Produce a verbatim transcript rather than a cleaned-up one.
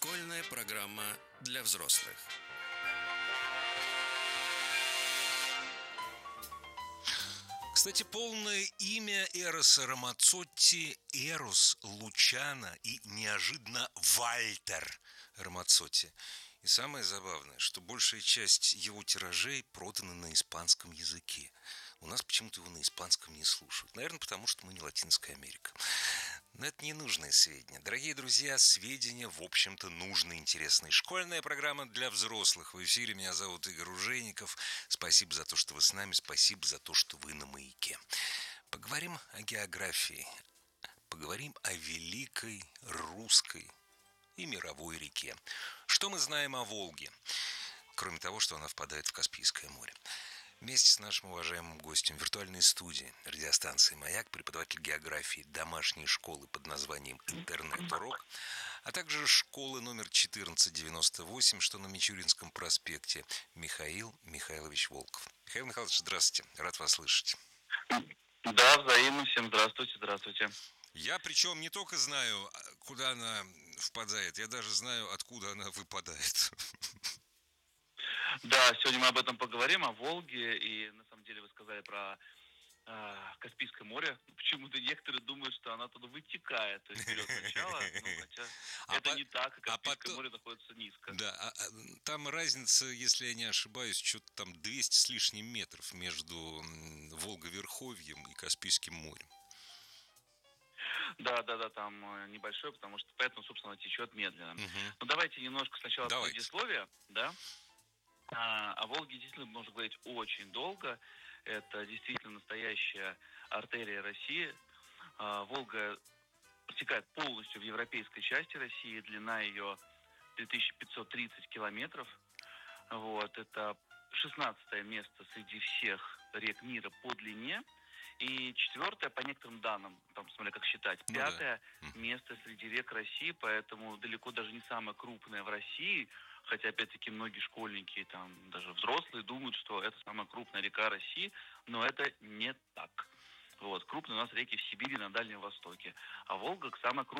Школьная программа для взрослых. Кстати, полное имя Эроса Рамацотти — Эрос Лучано и неожиданно Вальтер Рамацотти. И самое забавное, что большая часть его тиражей продана на испанском языке. У нас почему-то его на испанском не слушают. Наверное, потому что мы не Латинская Америка. Но это не нужные сведения. Дорогие друзья, сведения, в общем-то, нужные, интересные. Школьная программа для взрослых. В эфире меня зовут Игорь Ужеников. Спасибо за то, что вы с нами. Спасибо за то, что вы на маяке. Поговорим о географии. Поговорим о великой русской и мировой реке. Что мы знаем о Волге? Кроме того, что она впадает в Каспийское море. Вместе с нашим уважаемым гостем в виртуальной студии радиостанции «Маяк» преподаватель географии домашней школы под названием «Интернет-урок», а также школы номер четырнадцать девяносто восемь, что на Мичуринском проспекте, Михаил Михайлович Волков. Михаил Михайлович, здравствуйте, рад вас слышать. Да, взаимно. Всем здравствуйте, здравствуйте. Я причем не только знаю, куда она впадает, я даже знаю, откуда она выпадает. Да, сегодня мы об этом поговорим, о Волге, и на самом деле вы сказали про э, Каспийское море. Почему-то некоторые думают, что она туда вытекает, то есть берет начало, ну, хотя А это по- не так, и а Каспийское потом- море находится низко. Да, а- а, там разница, если я не ошибаюсь, что-то там двести с лишним метров между м, Волговерховьем и Каспийским морем. Да, да, да, там э, небольшой, потому что поэтому, собственно, течет медленно. Мгм. Но давайте немножко сначала Давайте. предисловия, да. А, о Волге действительно можно говорить очень долго. Это действительно настоящая артерия России. А, Волга протекает полностью в европейской части России. Длина ее три тысячи пятьсот тридцать километров. Вот. Это шестнадцатое место среди всех рек мира по длине. И четвертое, по некоторым данным, там, смотря как считать, Ну да. пятое Мгм. место среди рек России, поэтому далеко даже не самое крупное в России. Хотя, опять-таки, многие школьники, там, даже взрослые думают, что это самая крупная река России, но это не так. Вот. Крупные у нас реки в Сибири, на Дальнем Востоке. А Волга самая крупная